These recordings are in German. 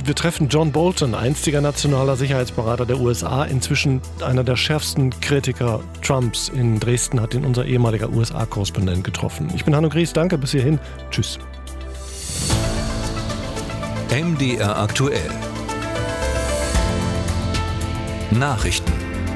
Wir treffen John Bolton, einstiger nationaler Sicherheitsberater der USA, inzwischen einer der schärfsten Kritiker Trumps. In Dresden hat ihn unser ehemaliger USA-Korrespondent getroffen. Ich bin Hanno Gries, danke, bis hierhin. Tschüss. MDR aktuell. Nachrichten.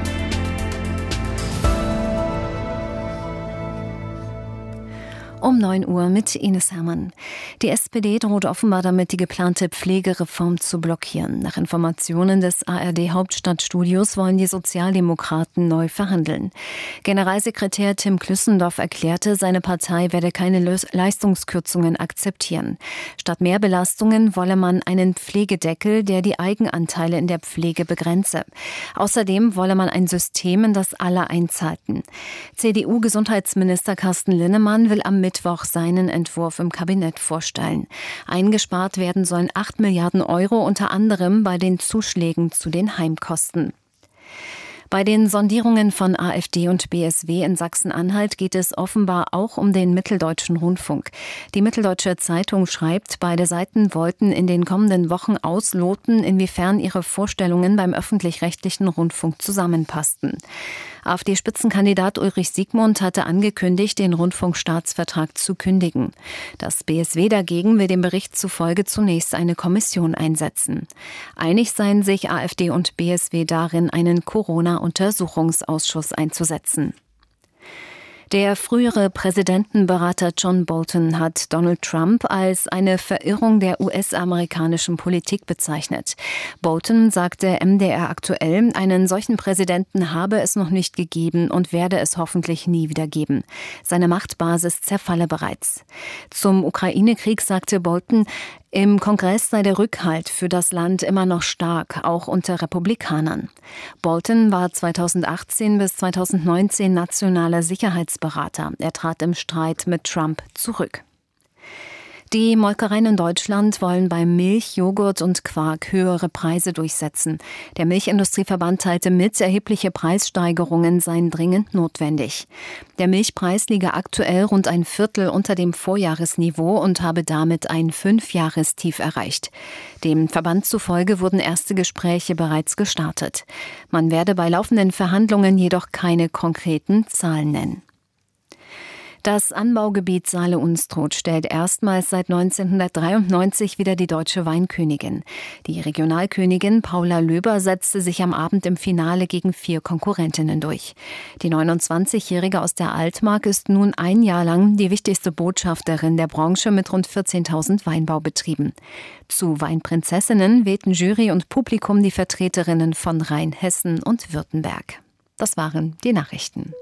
Um 9 Uhr mit Ines Hermann. Die SPD droht offenbar damit, die geplante Pflegereform zu blockieren. Nach Informationen des ARD-Hauptstadtstudios wollen die Sozialdemokraten neu verhandeln. Generalsekretär Tim Klüssendorf erklärte, seine Partei werde keine Leistungskürzungen akzeptieren. Statt mehr Belastungen wolle man einen Pflegedeckel, der die Eigenanteile in der Pflege begrenze. Außerdem wolle man ein System, in das alle einzahlten. CDU-Gesundheitsminister Carsten Linnemann will am Mittwoch seinen Entwurf im Kabinett vorstellen. Eingespart werden sollen 8 Milliarden Euro, unter anderem bei den Zuschlägen zu den Heimkosten. Bei den Sondierungen von AfD und BSW in Sachsen-Anhalt geht es offenbar auch um den Mitteldeutschen Rundfunk. Die Mitteldeutsche Zeitung schreibt, beide Seiten wollten in den kommenden Wochen ausloten, inwiefern ihre Vorstellungen beim öffentlich-rechtlichen Rundfunk zusammenpassten. AfD-Spitzenkandidat Ulrich Siegmund hatte angekündigt, den Rundfunkstaatsvertrag zu kündigen. Das BSW dagegen will dem Bericht zufolge zunächst eine Kommission einsetzen. Einig seien sich AfD und BSW darin, einen Corona-Untersuchungsausschuss einzusetzen. Der frühere Präsidentenberater John Bolton hat Donald Trump als eine Verirrung der US-amerikanischen Politik bezeichnet. Bolton sagte MDR aktuell, einen solchen Präsidenten habe es noch nicht gegeben und werde es hoffentlich nie wieder geben. Seine Machtbasis zerfalle bereits. Zum Ukraine-Krieg sagte Bolton, im Kongress sei der Rückhalt für das Land immer noch stark, auch unter Republikanern. Bolton war 2018 bis 2019 nationaler Sicherheitsberater. Er trat im Streit mit Trump zurück. Die Molkereien in Deutschland wollen bei Milch, Joghurt und Quark höhere Preise durchsetzen. Der Milchindustrieverband teilte mit, erhebliche Preissteigerungen seien dringend notwendig. Der Milchpreis liege aktuell rund ein Viertel unter dem Vorjahresniveau und habe damit ein 5-Jahrestief erreicht. Dem Verband zufolge wurden erste Gespräche bereits gestartet. Man werde bei laufenden Verhandlungen jedoch keine konkreten Zahlen nennen. Das Anbaugebiet Saale-Unstrut stellt erstmals seit 1993 wieder die deutsche Weinkönigin. Die Regionalkönigin Paula Löber setzte sich am Abend im Finale gegen 4 Konkurrentinnen durch. Die 29-Jährige aus der Altmark ist nun ein Jahr lang die wichtigste Botschafterin der Branche mit rund 14.000 Weinbaubetrieben. Zu Weinprinzessinnen wählten Jury und Publikum die Vertreterinnen von Rheinhessen und Württemberg. Das waren die Nachrichten.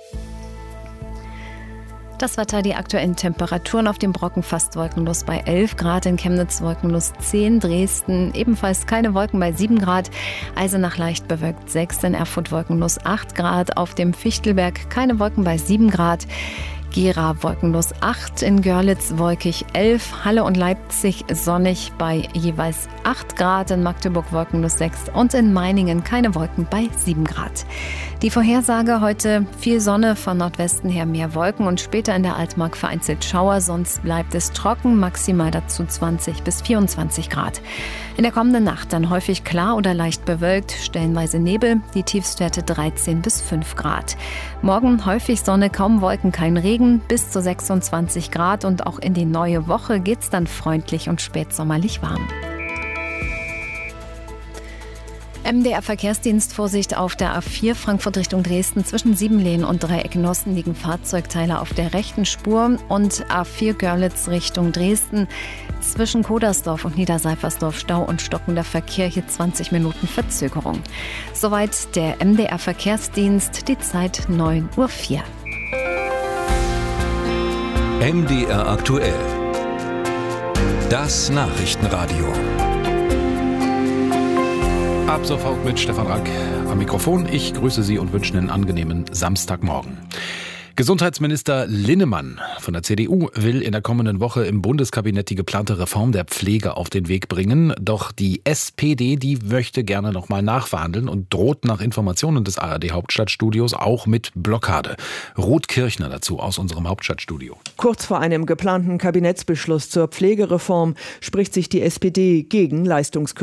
Das Wetter, die aktuellen Temperaturen auf dem Brocken fast wolkenlos bei 11 Grad, in Chemnitz wolkenlos 10, Dresden ebenfalls keine Wolken bei 7 Grad, Eisenach leicht bewölkt 6, in Erfurt wolkenlos 8 Grad, auf dem Fichtelberg keine Wolken bei 7 Grad, Gera wolkenlos 8, in Görlitz wolkig 11, Halle und Leipzig sonnig bei jeweils 8 Grad, in Magdeburg wolkenlos 6 und in Meiningen keine Wolken bei 7 Grad. Die Vorhersage heute: viel Sonne, von Nordwesten her mehr Wolken und später in der Altmark vereinzelt Schauer, sonst bleibt es trocken, maximal dazu 20 bis 24 Grad. In der kommenden Nacht dann häufig klar oder leicht bewölkt, stellenweise Nebel, die Tiefstwerte 13 bis 5 Grad. Morgen häufig Sonne, kaum Wolken, kein Regen, bis zu 26 Grad und auch in die neue Woche geht's dann freundlich und spätsommerlich warm. MDR-Verkehrsdienst: Vorsicht auf der A4 Frankfurt Richtung Dresden. Zwischen Siebenlehen und Dreiecknossen liegen Fahrzeugteile auf der rechten Spur. Und A4 Görlitz Richtung Dresden. Zwischen Kodersdorf und Niederseifersdorf Stau und stockender Verkehr. Hier 20 Minuten Verzögerung. Soweit der MDR-Verkehrsdienst. Die Zeit 9:04 Uhr. MDR aktuell. Das Nachrichtenradio. Ab sofort mit Stefan Rank am Mikrofon. Ich grüße Sie und wünsche einen angenehmen Samstagmorgen. Gesundheitsminister Linnemann von der CDU will in der kommenden Woche im Bundeskabinett die geplante Reform der Pflege auf den Weg bringen. Doch die SPD, die möchte gerne nochmal nachverhandeln und droht nach Informationen des ARD-Hauptstadtstudios auch mit Blockade. Ruth Kirchner dazu aus unserem Hauptstadtstudio. Kurz vor einem geplanten Kabinettsbeschluss zur Pflegereform spricht sich die SPD gegen Leistungskürzungen